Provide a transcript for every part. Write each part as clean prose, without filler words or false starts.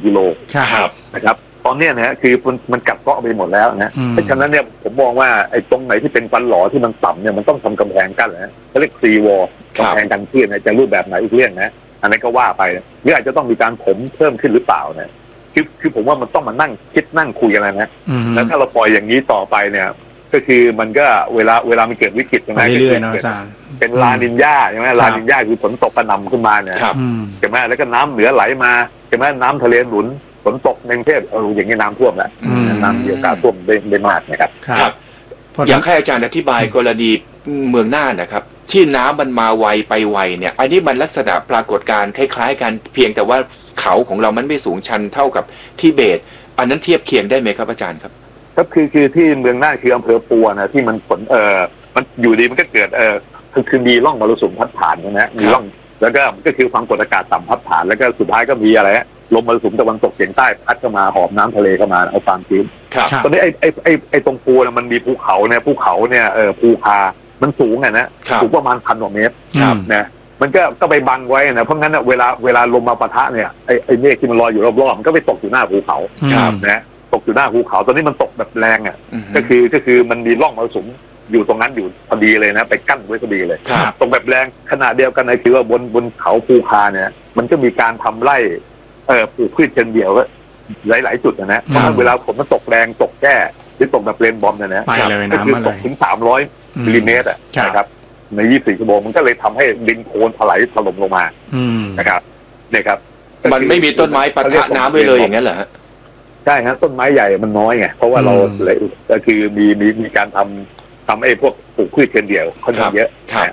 กิโลนะครับตอนนี้นะคือมันกัดเซาะไปหมดแล้วนะเพราะฉะนั้นเนี่ยผมมองว่าไอ้ตรงไหนที่เป็นฟันหล่อที่มันต่ำเนี่ยมันต้องทำกำแพงกั้นนะเขาเรียกซีวอลกำแพงกันคลื่นจะรูปแบบไหนอีกเรื่องนะอันนั้นก็ว่าไปหรืออาจจะต้องมีการถมเพิ่มขึ้นหรือเปล่าเนี่ยคือผมว่ามันต้องมานั่งคิดนั่งคุยกันนะแล้วถ้าเราปล่อยอย่างนี้ต่อไปเนี่ยก็คือมันก็เวลามันเกิดวิกฤตใช่ไหมเรื่อยๆนะอาจารย์เป็นลานินญาใช่ไหมลานินญาคือฝนตกกระหน่ำขึ้นมาเนี่ยใช่ไหมแล้วก็น้ำเหนือไหลมาใช่ไหมน้ำทะเลหนุนฝนตกในกรุงเทพอย่างนี้น้ำท่วมแล้วน้ำมีโอกาสท่วมได้มากนะครับอยากให้อาจารย์อธิบายกรณีเมืองน่านนะครับที่น้ำมันมาไวไปไวเนี่ยอันนี้มันลักษณะปรากฏการณ์คล้ายๆกันเพียงแต่ว่าเขาของเรามันไม่สูงชันเท่ากับทิเบตอันนั้นเทียบเคียงได้ไหมครับอาจารย์ครับก็คือที่เมืองน่านคืออำเภอปัวนะที่มันฝนมันอยู่ดีมันก็เกิดคือมีร่องมรสุมพัดผ่านนะมีร่องแล้วก็คือความกดอากาศต่ำพัดผ่านแล้วก็สุดท้ายก็มีอะไรลมมรสุมตะวันตกเฉียงใต้พัดเข้ามาหอบน้ำทะเลเข้ามาเอาความชื้นตอนนี้ไอ้ตรงปูนะมันมีภูเขาเนี่ยภูคามันสูงนะสูงประมาณ1,000 กว่าเมตรนะมันก็ไปบังไว้นะเพราะงั้นเวลาลมมาปะทะเนี่ยไอ้เมฆที่มันลอยอยู่รอบๆมันก็ไปตกอยู่หน้าภูเขานะตกอยู่หน้าภูเขาตอนนี้มันตกแบบแรงก็คือมันมีร่องมรสุมอยู่ตรงนั้นอยู่พอดีเลยนะไปกั้นไว้พอดีเลยตรงแบบแรงขนาดเดียวกันนะคือว่าบนเขาภูคาเนี่ยมันก็มีการทำไร่ปลูกพืชเชิงเดี่ยวหลายจุดนะเพราะเวลาฝนมันตกแรงตกแก้หรือตกแบบเรนบอมเนี่ยนะก็คือตกถึง300 มิลลิเมตรนะครับใน24 ชั่วโมงมันก็เลยทำให้ดินโคลนถลายถล่มลงมานะครับเนี่ยครับมันไม่มีต้นไม้ปะทะน้ำไว้เลยอย่างนั้นเหรอฮะใช่ฮะต้นไม้ใหญ่มันน้อยไงเพราะว่าเราเลยก็คือมีการทำไอ้พวกปลูกพืชเชิงเดี่ยวค่อนข้างเยอะ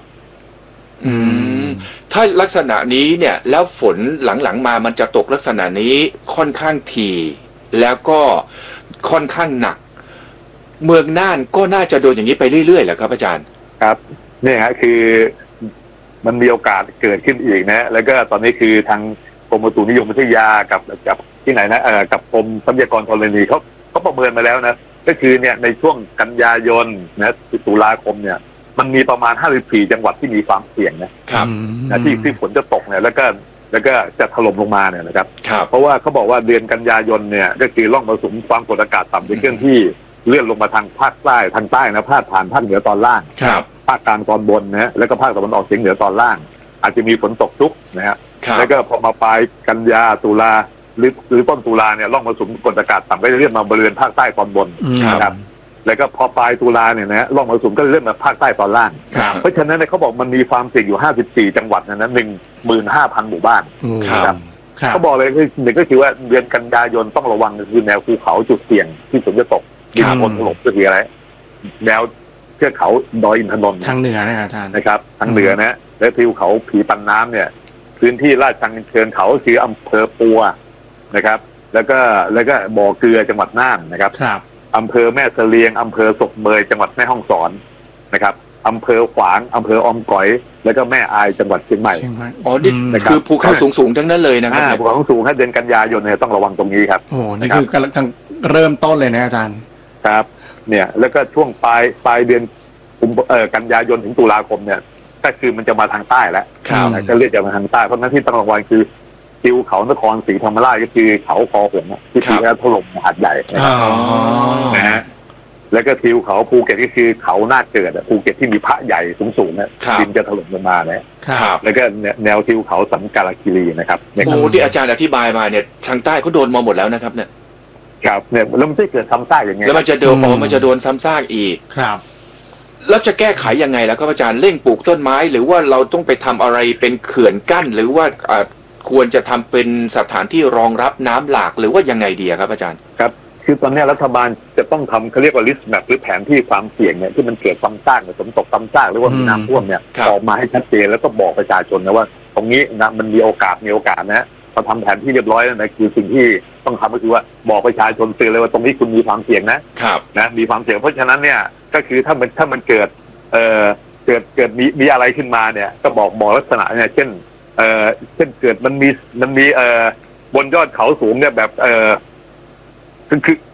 ถ้าลักษณะนี้เนี่ยแล้วฝนหลังๆมามันจะตกลักษณะนี้ค่อนข้างถี่แล้วก็ค่อนข้างหนักเมืองน่านก็น่าจะโดนอย่างนี้ไปเรื่อยๆแหละครับอาจารย์ครับเนี่ยฮะคือมันมีโอกาสเกิดขึ้นอีกนะแล้วก็ตอนนี้คือทางกรมอุตุนิยมวิทยากับที่ไหนนะกับกรมทรัพยากรธรณีเขาประเมินมาแล้วนะก็คือเนี่ยในช่วงกันยายนนะตุลาคมเนี่ยมันมีประมาณ54 จังหวัดที่มีความเสี่ยงนะครับที่ฝนจะตกเนี่ยแล้วก็จะถล่มลงมาเนี่ยนะครับเพราะว่าเขาบอกว่าเดือนกันยายนเนี่ยก็คือร่องมรสุมความกดอากาศต่ำจะเคลื่อนที่เลื่อนลงมาทางภาคใต้นะพาดผ่านภาคเหนือตอนล่างภาคกลางตอนบนนะแล้วก็ภาคตะวันออกเฉียงเหนือตอนล่างอาจจะมีฝนตกชุกนะฮะแล้วก็พอมาปลายกันยาตุลาหรือต้นตุลาเนี่ยร่องมรสุมกดอากาศต่ำก็จะเลื่อนมาบริเวณภาคใต้ตอนบนนะครับแล้วก็พอปลายตุลาเนี่ยนะร่องมรสุมก็เลื่อนมาภาคใต้ตอนล่างเพราะฉะนั้นเขาบอกมันมีความเสี่ยงอยู่54 จังหวัดนะ 15,000 หมู่บ้านครับเขาบอกเลยคือหนึ่งก็คือว่าเดือนกันยายนต้องระวังคือแนวภูเขาจุดเสี่ยงที่ฝนจะตกดินโคลนถล่มก็คืออะไรแนวเทือกเขาดอยอินทนนท์ทางเหนือนะครับท่านนะครับทางเหนือนะและทิวเขาผีปันน้ำเนี่ยพื้นที่ลาดชันเชิงเขาคืออำเภอปัวนะครับแล้วก็บ่อเกลือจังหวัดน่านนะครับอำเภอแม่เสลียงอำเภอศพเมยจังหวัดแม่ฮ่องสอนนะครับอำเภอขวางอำเภอออมก๋อยแล้วก็แม่อายจังหวัดเชียงใหม่อ๋อนี่คือภูเขาสูงๆทั้งนั้นเลยนะครับภูเขาสูงๆเดือนกันยายนเนี่ยต้องระวังตรงนี้ครับโอ้นี่คือกำลังเริ่มต้นเลยนะอาจารย์ครับเนี่ยแล้วก็ช่วงปลายเดือนกันยายนถึงตุลาคมเนี่ยก็คือมันจะมาทางใต้แล้วก็เรียกจะมาทางใต้เพราะนั้นที่ต้องระวังคือทิวเขานครศรีธรรมราชก็คือเขาคอหงส์ที่ที่แล้วถล่มหาดใหญ่นะฮะแล้วก็ทิวเขาภูเก็ตก็คือเขาหน้าเกิดภูเก็ตที่มีพระใหญ่สูงๆนะดินจะถล่มลงมานะแล้วก็แนวทิวเขาสันกาลคิรีนะครับโอ้ที่อาจารย์อธิบายมาเนี่ยทางใต้เขาโดนมาหมดแล้วนะครับเนี่ยครับเนี่ยแล้วมันจะเกิดซ้ำซากอย่างเงี้ยแล้วมันจะโดนซ้ำซากอีกครับแล้วจะแก้ไขยังไงล่ะครับอาจารย์เร่งปลูกต้นไม้หรือว่าเราต้องไปทำอะไรเป็นเขื่อนกั้นหรือว่าควรจะทำเป็นสถานที่รองรับน้ำหลากหรือว่ายังไงดีครับอาจารย์ครับคือตอนนี้รัฐบาลจะต้องทำเขาเรียกว่า list map หรือแผนที่ความเสี่ยงเนี่ยที่มันเกิดความสร้างฝนตกซ้ำซากหรือว่ามีน้ำท่วมเนี่ยออกมาให้ชัดเจนแล้วก็บอกประชาชนนะว่าตรงนี้นะมันมีโอกาสนะพอทำแผนที่เรียบร้อยแล้วนะคือสิ่งที่ต้องทำก็คือว่าบอกประชาชนเตือนเลยว่าตรงนี้คุณมีความเสี่ยงนะมีความเสี่ยงเพราะฉะนั้นเนี่ยก็คือถ้ามันเกิดมีอะไรขึ้นมาเนี่ยก็บอกลักษณะเนี่ยเช่นเกิดมันมีบนยอดเขาสูงเนี่ยแบบ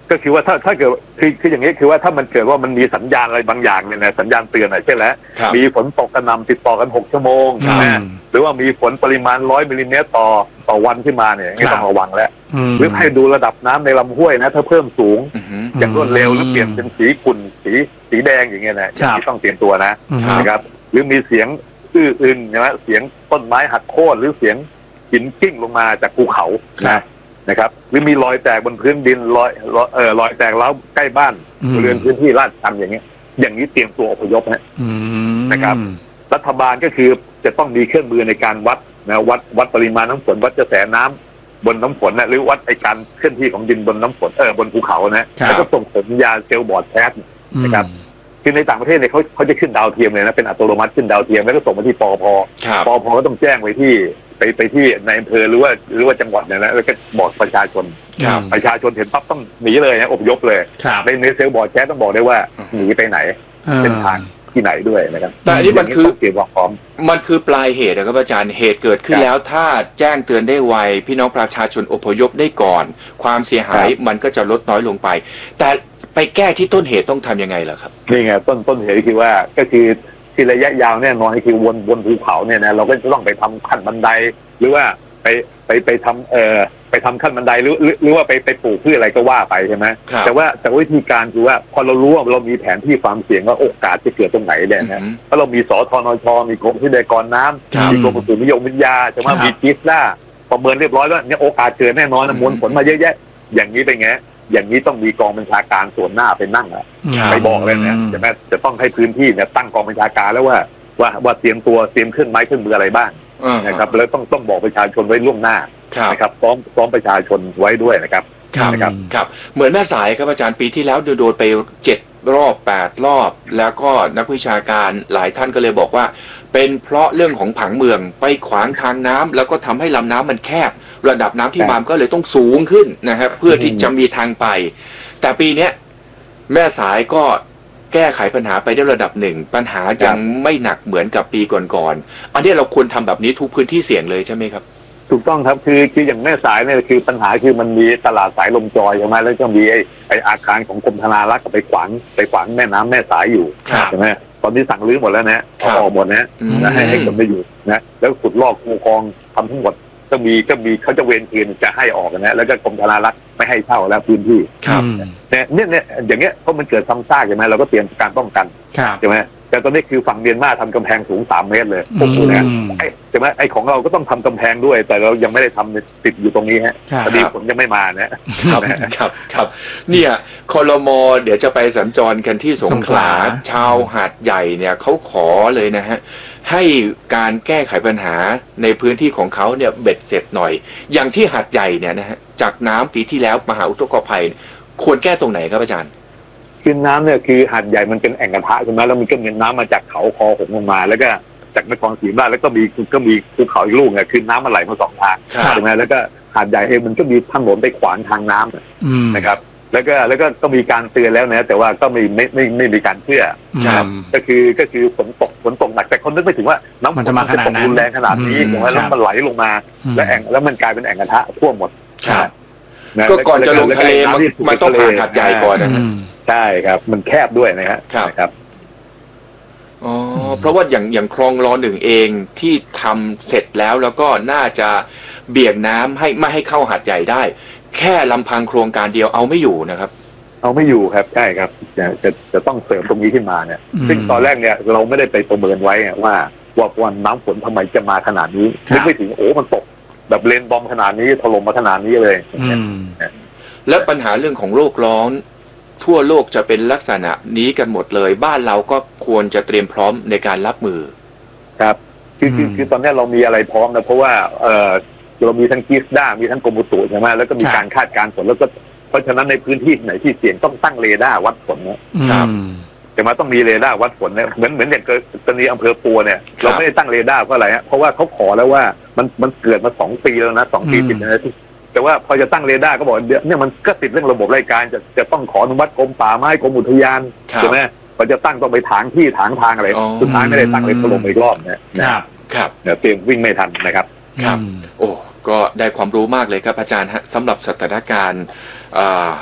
ก็คือว่าถ้าเกิดคืออย่างนี้คือว่าถ้ามันเกิดว่ามันมีสัญญาณอะไรบางอย่างเนี่ยนะสัญญาณเตือนอะไรเช่นแล้วมีฝนตกกระหน่ำติดต่อกัน6 ชั่วโมงนะหรือว่ามีฝนปริมาณ100 มิลลิเมตรต่อวันขึ้นมาเนี่ยนี่ต้องระวังแล้วหรือให้ดูระดับน้ำในลำห้วยนะถ้าเพิ่มสูงอย่างรวดเร็วหรือเปลี่ยนเป็นสีขุ่นสีแดงอย่างเงี้ยนะอย่างนี้ต้องเตรียมตัวนะครับหรือมีเสียงอื้ออึงนะเสียงต้นไม้หักโค่นหรือเสียงหินกิ้งลงมาจากภูเขานะครับหรือมีรอยแตกบนพื้นดินรอยแตกแล้วใกล้บ้านบริเวณพื้นที่ลาดชันอย่างนี้เตรียมตัวอพยพนะครับรัฐบาลก็คือจะต้องมีเครื่องมือในการวัดวัดปริมาณน้ำฝนวัดกระแสน้ำบนน้ำฝนนะหรือวัดไอการเคลื่อนที่ของดินบนน้ำฝนบนภูเขานะแล้วก็ส่งสัญญาณเซลล์บอร์ดแคสนะครับคือในต่างประเทศเนี่ยเขาจะขึ้นดาวเทียมเลยนะเป็นอัตโนมัติขึ้นดาวเทียมแล้วก็ส่งมาที่ปพก็ต้องแจ้งไว้ที่ไปที่ในอำเภอหรือว่าจังหวัดเนี่ยนะแล้วก็บอกประชาชนเห็นปั๊บต้องหนีเลยนะอพยพเลยในเซลล์บอร์ดแคสต้องบอกได้ว่าหนีไปไหนเป็นทางที่ไหนด้วยนะครับแต่อันนี้มันคือเตรียมพร้อมมันคือปลายเหตุนะครับอาจารย์เหตุเกิดขึ้นแล้วถ้าแจ้งเตือนได้ไวพี่น้องประชาชนอพยพได้ก่อนความเสียหายมันก็จะลดน้อยลงไปแต่ไปแก้ที่ต้นเหตุต้องทำยังไงล่ะครับนี่ไงต้นเหตุคือว่าก็คือที่ระยะยาวแน่นอนคือวนภูเขาเนี่ยนะเราก็จะต้องไปทำขั้นบันไดหรือว่าไปทำขั้นบันไดหรือว่าไปปลูกพืชอะไรก็ว่าไปใช่ไหมแต่ว่าวิธีการคือว่าพอเรารู้ว่าเรามีแผนที่ความเสี่ยงว่าโอกาสจะเกิดตรงไหนเนี่ยนะเพราะเรามีสทนชมีกรมทรัพยากรน้ำมีกรมอุตุนิยมวิทยาใช่ไหมมีจิสด้าประเมินเรียบร้อยแล้วเนี่ยโอกาสเกิดแน่นอนมวลฝนมาเยอะแยะอย่างนี้เป็นไงอย่างนี้ต้องมีกองบัญชาการส่วนหน้าไปนั่งไปบอกเลยนะใช่ไหมจะต้องให้พื้นที่เนี่ยตั้งกองบัญชาการแล้วว่าเตรียมเครื่องไม้เครื่องมืออะไรบ้างนะครับแล้วต้องบอกประชาชนไว้ล่วงหน้านะครับซ้อมประชาชนไว้ด้วยนะครับครับเหมือนแม่สายครับอาจารย์ปีที่แล้วโดนไป7 รอบ 8 รอบแล้วก็นักวิชาการหลายท่านก็เลยบอกว่าเป็นเพราะเรื่องของผังเมืองไปขวางทางน้ำแล้วก็ทำให้ลำน้ำมันแคบระดับน้ำที่มาก็เลยต้องสูงขึ้นนะครับเพื่อที่จะมีทางไปแต่ปีนี้แม่สายก็แก้ไขปัญหาไปได้ระดับหนึ่งปัญหายังไม่หนักเหมือนกับปีก่อนๆอันนี้เราควรทำแบบนี้ทุกพื้นที่เสี่ยงเลยใช่ไหมครับถูกต้องครับคืออย่างแม่สายเนี่ยคือปัญหาคือมันมีตลาดสายลมจอยใช่ไหมแล้วก็มีไออาคารของกรมธนารักษ์ไปขวางแม่น้ำแม่สายอยู่ใช่ไหมตอนนี้สั่งรื้อหมดแล้วนะออกหมดนะให้คนไม่อยู่นะแล้วขุดลอกคูคลองทำทั้งหมดก็มีเขาจะเวรคืนจะให้ออกนะแล้วก็กรมธนารักษ์ไม่ให้เช่าแล้วพื้นที่เนี่ยอย่างเงี้ยเพราะมันเกิดซ้ำซากใช่ไหมเราก็เตรียมการป้องกันใช่ไหมแต่ตอนนี้คือฝั่งเมียนมาทำกำแพงสูง3 เมตรเลยโอ้โหนะใช่ไหมไอ้ของเราก็ต้องทำกำแพงด้วยแต่เรายังไม่ได้ทำติดอยู่ตรงนี้ฮะพอดีฝนยังไม่มานะครับเนี่ยครม.เดี๋ยวจะไปสัญจรกันที่สงขลาชาวหาดใหญ่เนี่ยเขาขอเลยนะฮะให้การแก้ไขปัญหาในพื้นที่ของเขาเนี่ยเบ็ดเสร็จหน่อยอย่างที่หาดใหญ่เนี่ยนะฮะจากน้ำปีที่แล้วมหาอุทกภัยควรแก้ตรงไหนครับอาจารย์คือน้ำเนี่ยคือหาดใหญ่มันเป็นแอ่งกระทะใช่ไหมแล้วมันก็มีน้ำมาจากเขาคอหงลงมาแล้วก็จากนครศรีธรรมราชแล้วก็มีภูเขาอีกลูกเนี่ยคือน้ำมันไหลมา2 ทางใช่ไหมแล้วก็หาดใหญ่เองมันก็มีถนนไปขวางทางน้ำนะครับแล้วก็มีการเตือนแล้วนะแต่ว่าก็ไม่มีการเชื่อก็คือฝนตกหนักแต่คนนึกไม่ถึงว่าน้ำฝนจะตกรุนแรงขนาดนี้ถูกไหมแล้วมันไหลลงมาแล้วมันกลายเป็นแอ่งกระทะท่วมหมดก็ก่อนจะลงทะเลมันต้องผ่านหาดใหญ่ก่อนนะใช่ครับมันแคบด้วยนะครับอ๋อเพราะว่าอย่างคลองร.1เองที่ทำเสร็จแล้วก็น่าจะเบี่ยงน้ำไม่ให้เข้าหาดใหญ่ได้แค่ลำพังโครงการเดียวเอาไม่อยู่นะครับเอาไม่อยู่ครับใช่ครับจะต้องเสริมตรงนี้ขึ้นมาเนี่ยซึ่งตอนแรกเนี่ยเราไม่ได้ไปประเมินไว้ว่าน้ำฝนทำไมจะมาขนาดนี้นึกไม่ถึงมันตกแบบเลนบอมขนาดนี้ถล่มมาขนาดนี้เลยและปัญหาเรื่องของโลกร้อนทั่วโลกจะเป็นลักษณะนี้กันหมดเลยบ้านเราก็ควรจะเตรียมพร้อมในการรับมือครับคือตอนนี้เรามีอะไรพร้อมนะเพราะว่าเรามีทั้งจิสด้ามีทั้งกรมอุตุใช่ไหมแล้วก็มีการคาดการณ์ฝนแล้วก็เพราะฉะนั้นในพื้นที่ไหนที่เสี่ยงต้องตั้งเรดาร์วัดฝนนะครับแต่มาต้องมีเรดาร์วัดฝนเนี่ยเหมือนอย่างกรณีอำเภอปัวเนี่ยเราไม่ได้ตั้งเรดาร์เพราะอะไรฮะเพราะว่าเขาขอแล้วว่ามันเกิดมา2 ปีแล้วนะ2 ปีติดนะแต่ว่าพอจะตั้งเรดาร์ก็บอกเนี่ยมันก็ติดเรื่องระบบรายการจะต้องขออนุมัติกรมป่าไม้กรมอุทยานใช่ไหมพอจะตั้งต้องไปถางที่ถางทางอะไรสุดท้ายไม่ได้ตั้งเลยถล่มอีกรอบนะครับเตรียมวิ่งไม่ทันนะครับครับโอ้ก็ได้ความรู้มากเลยครับอาจารย์ฮะสำหรับสถานการณ์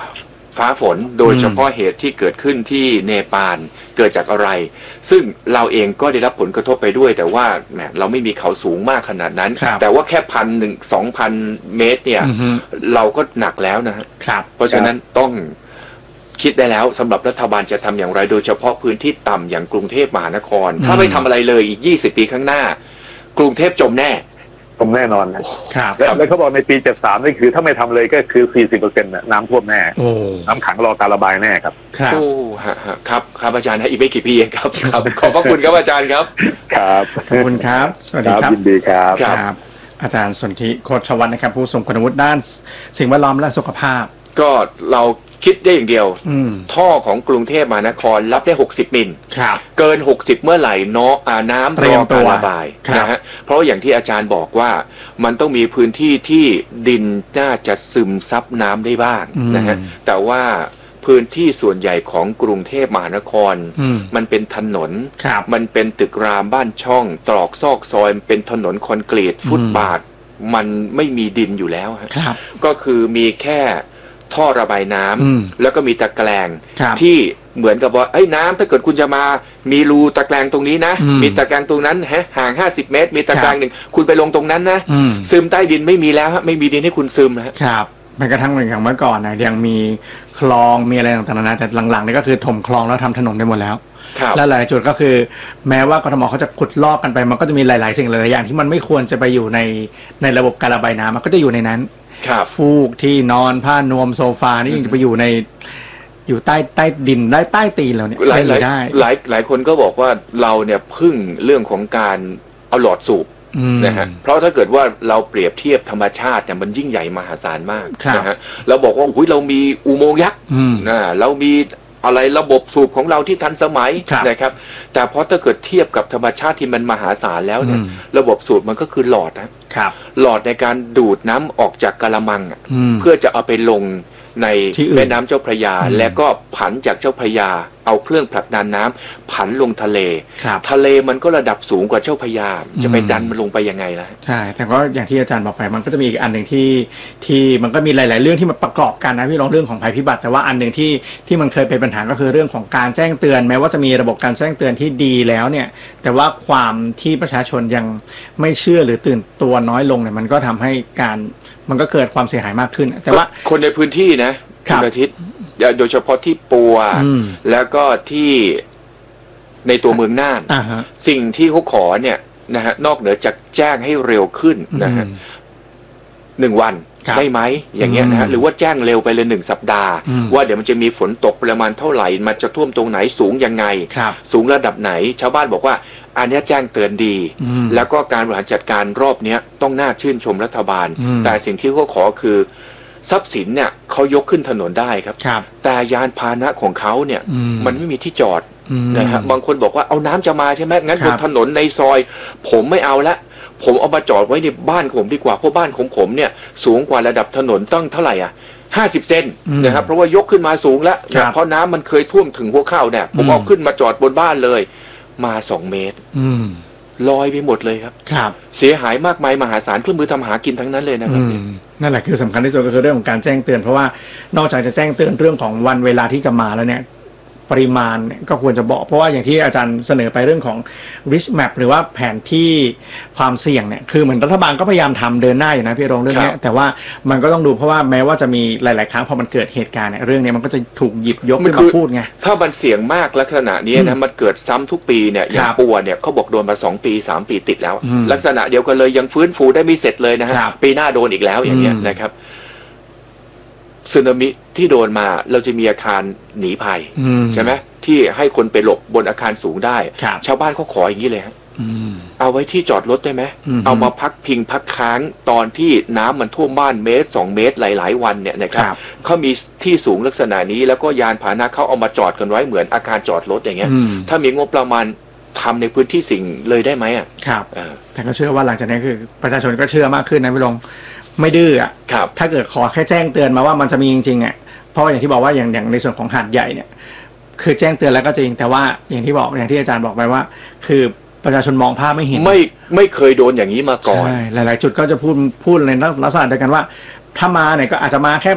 ฟ้าฝนโดยเฉพาะเหตุที่เกิดขึ้นที่เนปาลเกิดจากอะไร ซึ่งเราเองก็ได้รับผลกระทบไปด้วยแต่ว่าเราไม่มีเขาสูงมากขนาดนั้นแต่ว่าแค่1,000-2,000 เมตรเนี่ยเราก็หนักแล้วนะฮะเพราะฉะนั้นต้องคิดได้แล้วสำหรับรัฐบาลจะทำอย่างไรโดยเฉพาะพื้นที่ต่ำอย่างกรุงเทพมหานครถ้าไม่ทำอะไรเลยอีก20 ปีข้างหน้ากรุงเทพจมแน่แน่นอนนะครับแล้วเขาบอกในปี73นี่คือถ้าไม่ทำเลยก็คือ 40% น้ำท่วมแน่น้ำขังรอการระบายแน่ครับโอ้ครับอาจารย์อีกไม่กี่ปีเองครับขอบพระคุณครับอาจารย์ครับครับขอบคุณครับสวัสดีครับยินดีครับอาจารย์สนธิโคชวัฒน์นะครับผู้ทรงคุณวุฒิด้านสิ่งแวดล้อมและสุขภาพก็เราคิดได้อย่างเดียวท่อของกรุงเทพมหานครรับได้60 มิลเกิน60เมื่อไหร่น้ำรอการระบายนะฮะเพราะอย่างที่อาจารย์บอกว่ามันต้องมีพื้นที่ที่ดินน่าจะซึมซับน้ำได้บ้างนะฮะแต่ว่าพื้นที่ส่วนใหญ่ของกรุงเทพมหานครมันเป็นถนนมันเป็นตึกรามบ้านช่องตรอกซอกซอยเป็นถนนคอนกรีตฟุตบาทมันไม่มีดินอยู่แล้วก็คือมีแค่ท่อระบายน้ำแล้วก็มีตะแกรงที่เหมือนกับว่าน้ำถ้าเกิดคุณจะมามีรูตะแกรงตรงนี้นะมีตะแกรงตรงนั้นห่าง50 เมตรมีตะแกรงหนึ่งคุณไปลงตรงนั้นนะซึมใต้ดินไม่มีแล้วไม่มีดินให้คุณซึมนะครับแม้กระทั่งอย่างเมื่อก่อนนะยังมีคลองมีอะไรต่างๆนะแต่หลังๆนี่ก็คือถมคลองแล้วทำถนนได้หมดแล้วและหลายจุดก็คือแม้ว่ากทมเขาจะขุดลอกกันไปมันก็จะมีหลายๆสิ่งหลายๆอย่างที่มันไม่ควรจะไปอยู่ในระบบการระบายน้ำมันก็จะอยู่ในนั้นฟูกที่นอนผ้านวมโซฟานี่ยังจะไปอยู่ใต้ดินใต้ตีนเราเนี่ยหลายคนก็บอกว่าเราเนี่ยพึ่งเรื่องของการเอาหลอดสูบนะฮะเพราะถ้าเกิดว่าเราเปรียบเทียบธรรมชาติเนี่ยมันยิ่งใหญ่มหาศาลมากนะฮะเราบอกว่าเรามีอุโมงค์ยักษ์เรามีอะไรระบบสูบของเราที่ทันสมัยนะครับแต่พอถ้าเกิดเทียบกับธรรมชาติที่มันมหาศาลแล้วเนี่ยระบบสูบมันก็คือหลอดนะหลอดในการดูดน้ำออกจากกะละมังเพื่อจะเอาไปลงในแม่น้ำเจ้าพระยาและก็ผันจากเจ้าพระยาเอาเครื่องผลักดันน้ำผันลงทะเลมันก็ระดับสูงกว่าเจ้าพระยาจะไปดันมันลงไปยังไงล่ะใช่แต่ก็อย่างที่อาจารย์บอกไปมันก็จะมีอีกอันหนึ่งที่มันก็มีหลายๆเรื่องที่มันประกอบกันนะพี่ลองเรื่องของภัยพิบัติแต่ว่าอันหนึ่งที่มันเคยเป็นปัญหาก็คือเรื่องของการแจ้งเตือนแม้ว่าจะมีระบบการแจ้งเตือนที่ดีแล้วเนี่ยแต่ว่าความที่ประชาชนยังไม่เชื่อหรือตื่นตัวน้อยลงเนี่ยมันก็ทำให้มันก็เกิดความเสียหายมากขึ้นแต่ว่าคนในพื้นที่นะคุณอาทิตย์โดยเฉพาะที่ปัวแล้วก็ที่ในตัวเมืองน่านสิ่งที่เขาขอเนี่ยนะฮะนอกเหนือจากแจ้งให้เร็วขึ้นนะฮะ1 วันได้ไหมอย่างเงี้ยนะฮะหรือว่าแจ้งเร็วไปเลย1 สัปดาห์ว่าเดี๋ยวมันจะมีฝนตกประมาณเท่าไหร่มันจะท่วมตรงไหนสูงยังไงสูงระดับไหนชาวบ้านบอกว่าอันนี้แจ้งเตือนดีแล้วก็การบริหารจัดการรอบนี้ต้องน่าชื่นชมรัฐบาลแต่สิ่งที่เขาขอคือทรัพย์สินเนี่ยเขายกขึ้นถนนได้ครับแต่ยานพาหนะของเขาเนี่ยมันไม่มีที่จอดนะฮะบางคนบอกว่าเอาน้ำจะมาใช่ไหมงั้นบนถนนในซอยผมไม่เอาละผมเอามาจอดไว้ในบ้านผมดีกว่าเพราะบ้านของผมเนี่ยสูงกว่าระดับถนนตั้งเท่าไหร่50 เซนนะครับเพราะว่ายกขึ้นมาสูงแล้วเพราะน้ำมันเคยท่วมถึงหัวเข่าเนี่ยผมเอาขึ้นมาจอดบนบ้านเลยมา2 เมตรลอยไปหมดเลยครับเสียหายมากมายมหาศาลเครื่องมือทำหากินทั้งนั้นเลยนะครับนั่นแหละคือสำคัญที่สุดก็คือเรื่องของการแจ้งเตือนเพราะว่านอกจากจะแจ้งเตือนเรื่องของวันเวลาที่จะมาแล้วเนี่ยปริมาณก็ควรจะบอกเพราะว่าอย่างที่อาจารย์เสนอไปเรื่องของ risk map หรือว่าแผนที่ความเสี่ยงเนี่ยคือเหมือนรัฐบาลก็พยายามทำเดินหน้าอยู่นะพี่รงเรื่องนี้แต่ว่ามันก็ต้องดูเพราะว่าแม้ว่าจะมีหลายๆครั้งพอมันเกิดเหตุการณ์เนี่ยเรื่องนี้มันก็จะถูกหยิบยกขึ้นมาพูดไงถ้ามันเสี่ยงมากลักษณะนี้นะมันเกิดซ้ำทุกปีเนี่ยอย่างปัวเนี่ยเขาบอกโดนมา2 ปี 3 ปีติดแล้วลักษณะเดียวกันเลยยังฟื้นฟูได้ไม่เสร็จเลยนะฮะปีหน้าโดนอีกแล้วอย่างเงี้ยนะครับสึนามิที่โดนมาเราจะมีอาคารหนีภัยใช่ไหมที่ให้คนไปหลบบนอาคารสูงได้ชาวบ้านเขาขออย่างนี้เลยฮะเอาไว้ที่จอดรถได้ไหมเอามาพักพิงพักค้างตอนที่น้ำมันท่วมบ้าน1-2 เมตรหลายๆวันเนี่ยนะครับเขามีที่สูงลักษณะนี้แล้วก็ยานพาหนะเขาเอามาจอดกันไว้เหมือนอาคารจอดรถอย่างเงี้ยถ้ามีงบประมาณทำในพื้นที่สิ่งเลยได้ไหมครับแต่ก็เชื่อว่าหลังจากนี้คือประชาชนก็เชื่อมากขึ้นนะพี่ลงไม่ดื้อถ้าเกิดขอแค่แจ้งเตือนมาว่ามันจะมีจริงๆเพราะอย่างที่บอกว่าอย่างในส่วนของหาดใหญ่เนี่ยคือแจ้งเตือนแล้วก็จริงแต่ว่าอย่างที่บอกอย่างที่อาจารย์บอกไปว่าคือประชาชนมองภาพไม่เห็นไม่เคยโดนอย่างนี้มาก่อนหลายๆจุดก็จะพูดในลักษณะเดียวกันว่าถ้ามาเนี่ยก็อาจจะมาแค่แบบ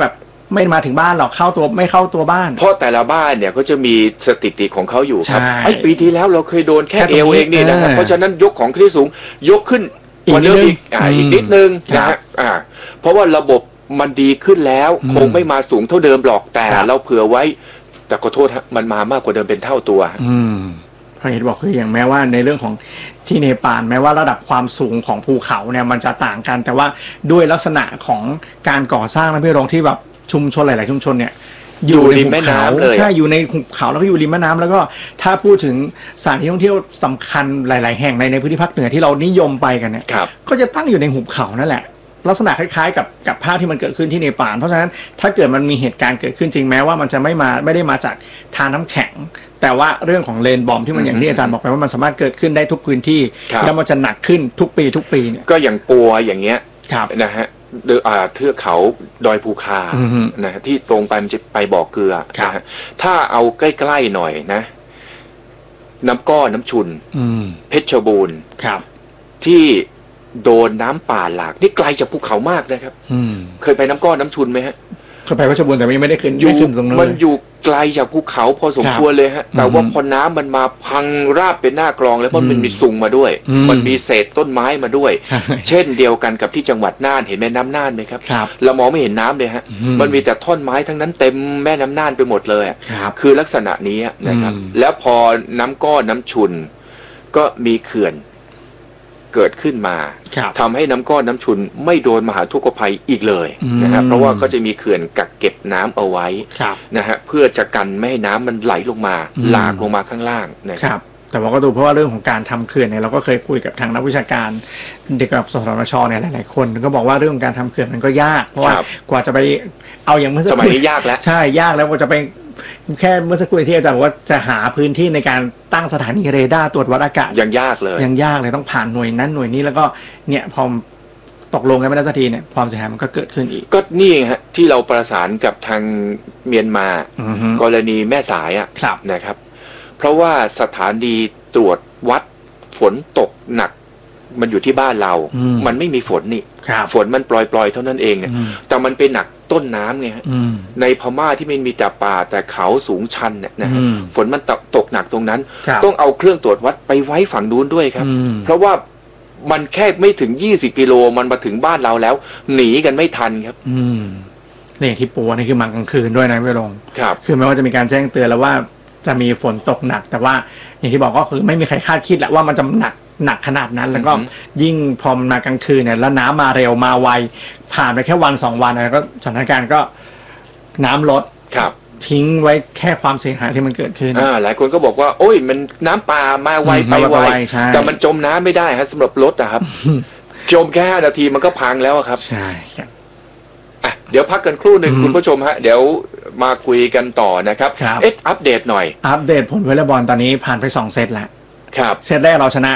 ไม่มาถึงบ้านหรอกไม่เข้าตัวบ้านเพราะแต่ละบ้านเนี่ยก็จะมีสถิติของเขาอยู่ครับใช่ไอ้ปีที่แล้วเราเคยโดนแค่เอวเองนี่นะครับเพราะฉะนั้นยกของขึ้นที่สูงยกขึ้นกว่าเดิมอีกนิดนึงนะฮะเพราะว่าระบบมันดีขึ้นแล้วคงไม่มาสูงเท่าเดิมหรอกแต่เราเผื่อไว้แต่ขอโทษมันมามากกว่าเดิมเป็นเท่าตัวพระเอกบอกคืออย่างแม้ว่าในเรื่องของที่เนปาลแม้ว่าระดับความสูงของภูเขาเนี่ยมันจะต่างกันแต่ว่าด้วยลักษณะของการก่อสร้างนะพี่รองที่แบบชุมชนหลายๆชุมชนเนี่ยอยู่ริมแม่น้ำเลยใช่อยู่ในหุบเขาแล้วก็อยู่ริมแม่น้ำแล้วก็ถ้าพูดถึงสถานที่ท่องเที่ยวสำคัญหลายๆแห่งในพื้นที่ภาคเหนือที่เรานิยมไปกันเนี่ยก็จะตั้งอยู่ในหุบเขานั่นแหละลักษณะคล้ายๆกับภาพที่มันเกิดขึ้นที่เนปาลเพราะฉะนั้นถ้าเกิดมันมีเหตุการณ์เกิดขึ้นจริงแม้ว่ามันจะไม่ได้มาจากทานน้ำแข็งแต่ว่าเรื่องของเลนบอมที่มันอย่างที่อาจารย์บอกไปว่ามันสามารถเกิดขึ้นได้ทุกพื้นที่แล้วมันจะหนักขึ้นทุกปีเนี่ยก็อย่างปัวอย่างเงี้ยนะฮะเทือกเขาดอยภูคานะที่ตรงไปมันจะไปบ่อเกลือนะฮะถ้าเอาใกล้ๆหน่อยนะน้ำก้อนน้ำชุนเพชรบูรณ์ที่โดนน้ำป่าหลากนี่ไกลจากภูเขามากนะครับเคยไปน้ำก้อนน้ำชุนไหมฮะเคยไปเพชรบูรณ์แต่ไม่ได้ขึ้นตรงนั้นมันอยู่ไกลจากภูเขาพอสมควรเลยฮะแต่ว่าพอน้ำมันมาพังราบเป็นหน้ากลองแล้วมันมีซุงมาด้วยมันมีเศษต้นไม้มาด้วยเช่นเดียวกันกับที่จังหวัดน่านเห็นแม่น้ำน่านไหมครับเรามองไม่เห็นน้ำเลยฮะมันมีแต่ท่อนไม้ทั้งนั้นเต็มแม่น้ำน่านไปหมดเลยคือลักษณะนี้นะครับแล้วพอน้ำก้อนน้ำชุนก็มีเขื่อนเกิดขึ้นมาทำให้น้ำก้อนน้ำชุนไม่โดนมหาทุกข์ภัยอีกเลยนะครับเพราะว่าก็จะมีเขื่อนกักเก็บน้ำเอาไว้นะฮะเพื่อจะกันไม่ให้น้ำมันไหลลงมาหลากลงมาข้างล่างนะครับแต่ว่าก็ดูเพราะว่าเรื่องของการทำเขื่อนเนี่ยเราก็เคยคุยกับทางนักวิชาการเด็กกับสสนชเนี่ยหลายๆคนก็บอกว่าเรื่องของการทำเขื่อนมันก็ยากเพราะว่ากว่าจะไปเอาอย่างเมื่อสมัยนี้ยากแล้วใช่ยากแล้วกว่าจะไปแค่เมื่อสักครู่ที่อาจารย์บอกว่าจะหาพื้นที่ในการตั้งสถานีเรดาร์ตรวจวัดอากาศยังยากเลยต้องผ่านหน่วยนั้นหน่วยนี้แล้วก็เนี่ยพอตกลงกันไม่ได้สักทีเนี่ยความเสียหายมันก็เกิดขึ้นอีกก็นี่ฮะที่เราประสานกับทางเมียนมากรณีแม่สายนะครับเพราะว่าสถานีตรวจวัดฝนตกหนักมันอยู่ที่บ้านเรามันไม่มีฝนนี่ฝนมันปล่อยๆเท่านั้นเองเนี่ยแต่มันเป็นหนักต้นน้ำไงฮะในพม่าที่ไม่มีแต่ป่าแต่เขาสูงชันเนี่ยนะฮะฝนมันตกหนักตรงนั้นต้องเอาเครื่องตรวจวัดไปไว้ฝั่งนู้นด้วยครับเพราะว่ามันแค่ไม่ถึง20กิโลมันมาถึงบ้านเราแล้วหนีกันไม่ทันครับนี่ที่ปัวนี่คือมากลางคืนด้วยนะพี่รงคือแม้ว่าจะมีการแจ้งเตือนแล้วว่าจะมีฝนตกหนักแต่ว่าอย่างที่บอกก็คือไม่มีใครคาดคิดแหละว่ามันจะหนักขนาดนั้นแล้วก็ยิ่งพอมากลางคืนเนี่ยแล้วน้ำมาเร็วมาไวผ่านไปแค่1-2 วันแล้วก็สถานการณ์ก็น้ำลดทิ้งไว้แค่ความเสียหายที่มันเกิดขึ้นหลายคนก็บอกว่าโอ้ยมันน้ำป่ามาไวไปไวแต่มันจมน้ำไม่ได้ครับสำหรับรถครับจมแค่5 นาทีมันก็พังแล้วครับใช่ครับเดี๋ยวพักกันครู่หนึ่งคุณผู้ชมฮะเดี๋ยวมาคุยกันต่อนะครับอัปเดตหน่อยอัปเดตผลวอลเลย์บอลตอนนี้ผ่านไป2 เซตแล้วครับเซตแรกเราชนะ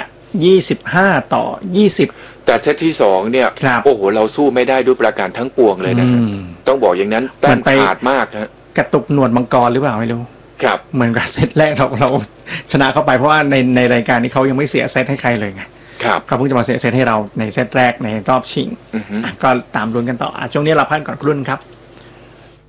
25-20 แต่เซตที่2เนี่ยโอ้โหเราสู้ไม่ได้ด้วยประการทั้งปวงเลยนะต้องบอกอย่างนั้นแต้มขาดมากฮะกระตุกหนวดมังกรหรือเปล่าไม่รู้ครับเหมือนกับเซตแรกเราชนะเข้าไปเพราะว่าในรายการนี้เขายังไม่เสียเซตให้ใครเลยไงเขาเพิ่งจะมาเสียเซตให้เราในเซตแรกในรอบชิงก็ตามลุ้นกันต่อช่วงนี้เราพักก่อนครู่นึงครับ